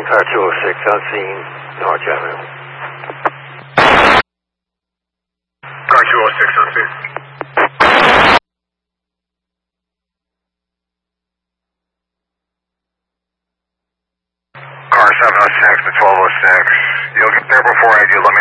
car 206 on scene, Norwich Avenue. Car 206 on scene. Car 706 to 1206. You'll get there before I do.